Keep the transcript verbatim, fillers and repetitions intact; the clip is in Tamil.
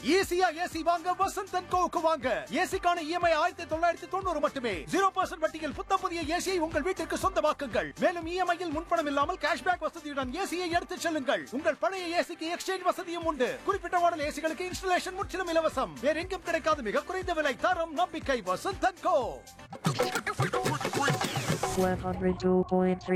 ஈஸியா ஏசி வாங்க வசந்த் அண்ட் கோவுக்கு வாங்க. ஏசிக்கான இஎம்ஐ ஆயிரத்தி தொள்ளாயிரத்தி தொண்ணூறு மட்டுமே. ஜீரோ பர்சன்ட் வட்டியில் புத்த புதிய ஏசியை உங்கள் வீட்டிற்கு சொந்தமாக்குங்கள். மேலும் இஎம்ஐயில் முன்பணம் இல்லாமல் கேஷ்பேக் வசதியுடன் ஏசியை எடுத்துச் செல்லுங்கள். உங்கள் பழைய ஏசிக்கு எக்ஸ்சேஞ்ச் வசதியும் உண்டு. குறிப்பிட்ட மாடல் ஏசிகளுக்கு இன்ஸ்டலேஷன் முற்றிலும் இலவசம். வேற எங்கும் கிடைக்காத மிக குறைந்த விலை, தரம், நம்பிக்கை. Vasanth and go. one oh two point three